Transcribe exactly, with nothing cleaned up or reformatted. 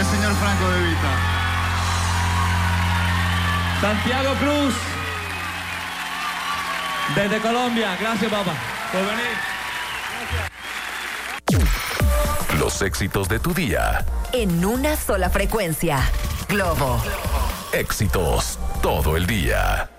el señor Franco De Vita. Santiago Cruz, desde Colombia. Gracias, papá, por venir. Gracias. Los éxitos de tu día. En una sola frecuencia. Globo. Éxitos todo el día.